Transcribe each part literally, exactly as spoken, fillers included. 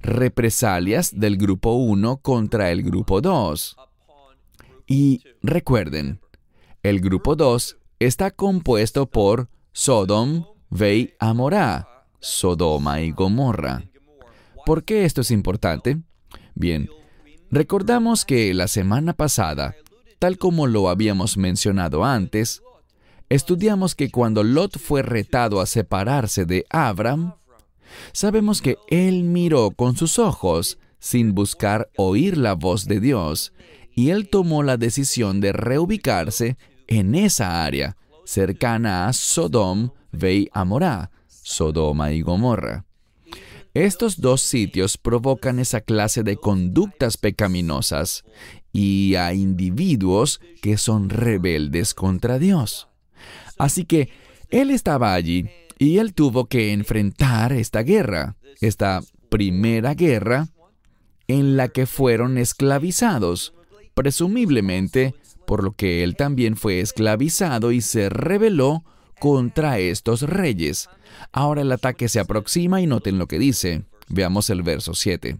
represalias del grupo uno contra el grupo dos. Y recuerden, el grupo dos está compuesto por Sodom ve Amorá, Sodoma y Gomorra. ¿Por qué esto es importante? Bien, recordamos que la semana pasada, tal como lo habíamos mencionado antes, estudiamos que cuando Lot fue retado a separarse de Abram, sabemos que él miró con sus ojos sin buscar oír la voz de Dios, y él tomó la decisión de reubicarse en esa área, cercana a Sodom ve Amorá, Sodoma y Gomorra. Estos dos sitios provocan esa clase de conductas pecaminosas y a individuos que son rebeldes contra Dios. Así que él estaba allí y él tuvo que enfrentar esta guerra, esta primera guerra en la que fueron esclavizados, presumiblemente por lo que él también fue esclavizado y se rebeló contra estos reyes. Ahora el ataque se aproxima y noten lo que dice. Veamos el verso siete.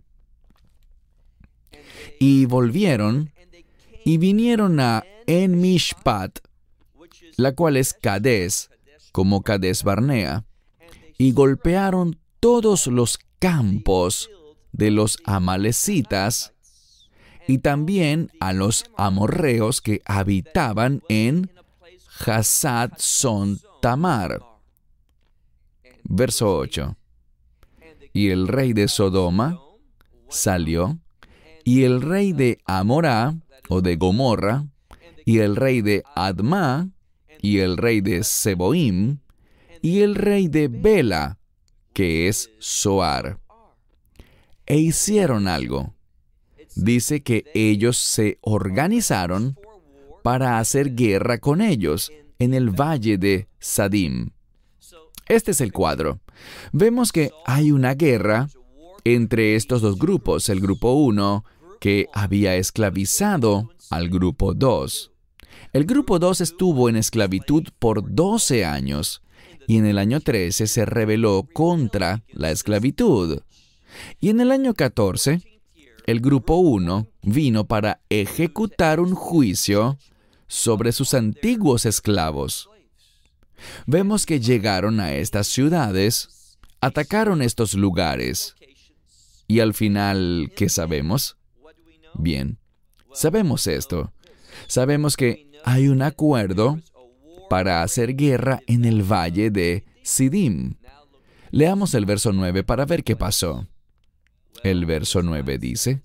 Y volvieron y vinieron a En Mishpat, la cual es Cades, como Cades Barnea, y golpearon todos los campos de los amalecitas y también a los amorreos que habitaban en Hasad Son Tamar. Verso ocho. Y el rey de Sodoma salió, y el rey de Amorá, o de Gomorra, y el rey de Adma, y el rey de Seboim, y el rey de Bela, que es Zoar. E hicieron algo. Dice que ellos se organizaron para hacer guerra con ellos en el valle de Sadim. Este es el cuadro. Vemos que hay una guerra entre estos dos grupos, el grupo uno, que había esclavizado al grupo dos. El grupo dos estuvo en esclavitud por doce años y en el año trece se rebeló contra la esclavitud. Y en el año catorce, el grupo uno vino para ejecutar un juicio sobre sus antiguos esclavos. Vemos que llegaron a estas ciudades, atacaron estos lugares, y al final, ¿qué sabemos? Bien, sabemos esto. Sabemos que hay un acuerdo para hacer guerra en el valle de Sidim. Leamos el verso nueve para ver qué pasó. El verso nueve dice: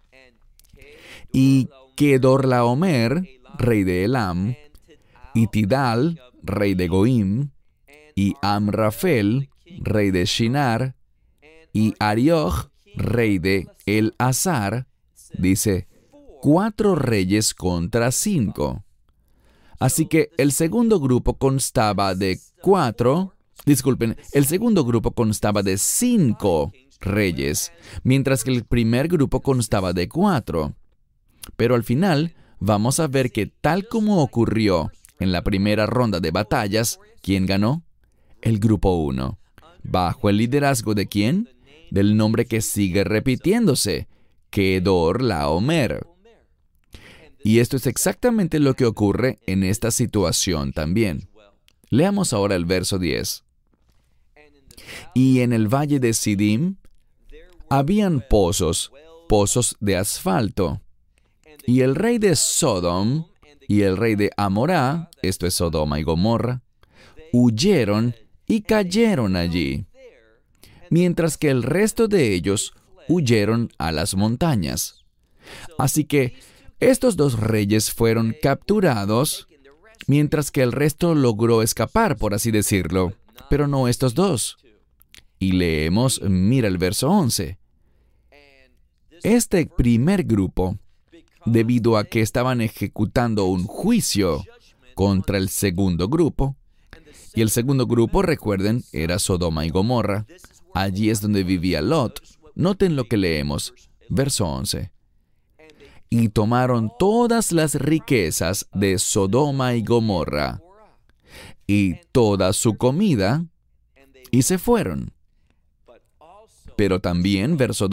Y Kedorlaomer, rey de Elam, y Tidal, rey de Goim, y Amrafel, rey de Shinar, y Arioch, rey de El-Azar, dice, cuatro reyes contra cinco. Así que el segundo grupo constaba de cuatro, disculpen, el segundo grupo constaba de cinco reyes, mientras que el primer grupo constaba de cuatro. Pero al final, vamos a ver que tal como ocurrió en la primera ronda de batallas, ¿quién ganó? El grupo uno. ¿Bajo el liderazgo de quién? Del nombre que sigue repitiéndose, Kedorlaomer. Y esto es exactamente lo que ocurre en esta situación también. Leamos ahora el verso diez. Y en el valle de Sidim habían pozos, pozos de asfalto. Y el rey de Sodom y el rey de Amorá, esto es Sodoma y Gomorra, huyeron y cayeron allí, mientras que el resto de ellos huyeron a las montañas. Así que estos dos reyes fueron capturados, mientras que el resto logró escapar, por así decirlo, pero no estos dos. Y leemos, mira el verso once. Este primer grupo, debido a que estaban ejecutando un juicio contra el segundo grupo, y el segundo grupo, recuerden, era Sodoma y Gomorra. Allí es donde vivía Lot. Noten lo que leemos, verso once. Y tomaron todas las riquezas de Sodoma y Gomorra, y toda su comida, y se fueron. Pero también, verso